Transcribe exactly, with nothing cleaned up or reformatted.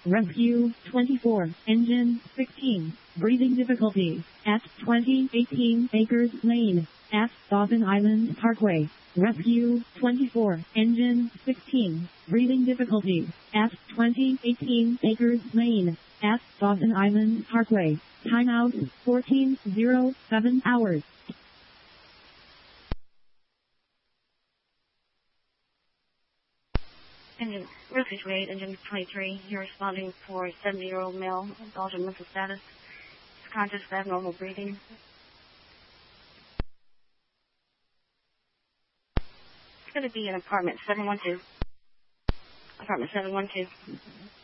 Rescue twenty-four, engine sixteen, breathing difficulties, at twenty eighteen Acres Lane, at Thousand Island Parkway. Rescue twenty-four, engine sixteen, breathing difficulties, at twenty eighteen Acres Lane, at Thousand Island Parkway. Timeout fourteen oh seven hours. Engine, Rescue twenty-eight, engine twenty-three, you're responding for a seventy-year-old male, Belgian mental status, conscious of abnormal breathing. It's going to be in apartment seven one two. Apartment seven one two.